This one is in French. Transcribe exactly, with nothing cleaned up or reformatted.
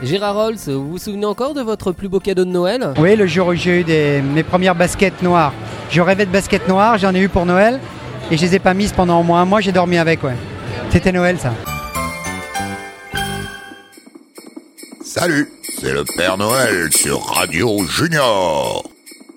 Gérard Rolls, vous vous souvenez encore de votre plus beau cadeau de Noël ? Oui, le jour où j'ai eu des, mes premières baskets noires. Je rêvais de baskets noires, j'en ai eu pour Noël et je les ai pas mises pendant au moins un mois, j'ai dormi avec, ouais. C'était Noël, ça. Salut, c'est le Père Noël sur Radio Junior.